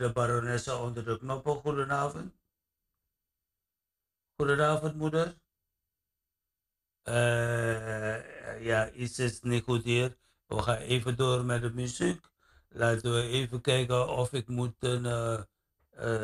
de baronesse onder de knoppen. Goedenavond. Goedenavond, moeder. Ja, iets is niet goed hier. We gaan even door met de muziek. Laten we even kijken of ik moet een